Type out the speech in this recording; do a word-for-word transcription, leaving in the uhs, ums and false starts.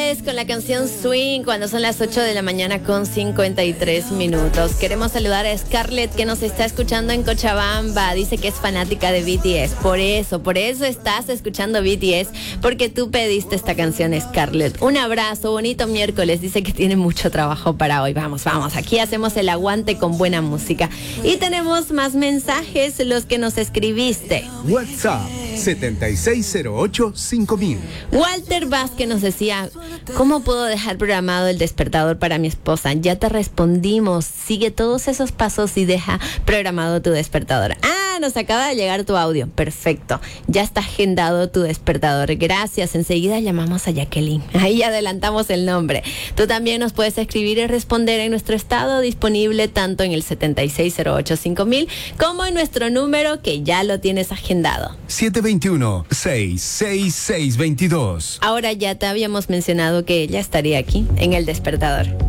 es con la canción Swing cuando son las ocho de la mañana con cincuenta y tres minutos. Queremos saludar a Scarlett que nos está escuchando en Cochabamba. Dice que es fanática de B T S. Por eso, por eso estás escuchando B T S, porque tú pediste esta canción, Scarlett. Un abrazo, bonito miércoles. Dice que tiene mucho trabajo para hoy. Vamos, vamos, aquí hacemos el aguante con buena música. Y tenemos más mensajes, los que nos escribiste. WhatsApp setenta y seis cero ocho cinco mil. Walter Vázquez nos decía, ¿cómo puedo dejar programado el despertador para mi esposa? Ya te respondimos, sigue todos esos pasos y deja programado tu despertador. Ah, nos acaba de llegar tu audio, perfecto, ya está agendado tu despertador, gracias. Enseguida llamamos a Jacqueline, ahí adelantamos el nombre. Tú también nos puedes escribir y responder en nuestro estado, disponible tanto en el setenta y seis cero ocho cinco mil como en nuestro número que ya lo tienes agendado, siete dos uno, seis seis seis dos dos. Ahora ya te habíamos mencionado que ella estaría aquí en el despertador.